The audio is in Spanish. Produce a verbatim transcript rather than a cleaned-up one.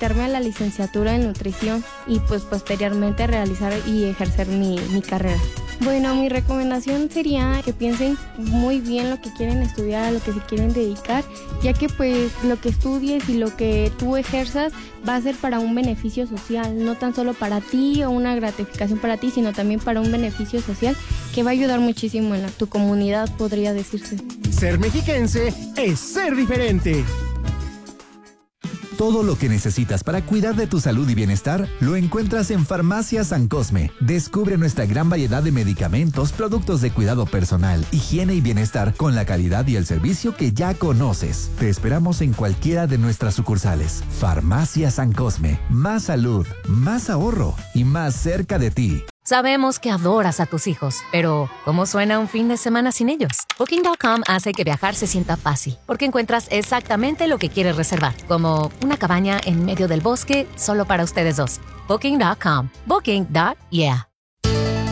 meterme a la licenciatura en nutrición y pues posteriormente realizar y ejercer mi, mi carrera. Bueno, mi recomendación sería que piensen muy bien lo que quieren estudiar, a lo que se quieren dedicar, ya que pues lo que estudies y lo que tú ejerzas va a ser para un beneficio social, no tan solo para ti o una gratificación para ti, sino también para un beneficio social que va a ayudar muchísimo en la, tu comunidad, podría decirse. Ser mexiquense es ser diferente. Todo lo que necesitas para cuidar de tu salud y bienestar lo encuentras en Farmacia San Cosme. Descubre nuestra gran variedad de medicamentos, productos de cuidado personal, higiene y bienestar con la calidad y el servicio que ya conoces. Te esperamos en cualquiera de nuestras sucursales. Farmacia San Cosme. Más salud, más ahorro y más cerca de ti. Sabemos que adoras a tus hijos, pero ¿cómo suena un fin de semana sin ellos? Booking punto com hace que viajar se sienta fácil, porque encuentras exactamente lo que quieres reservar, como una cabaña en medio del bosque solo para ustedes dos. Booking punto com. Booking. Yeah.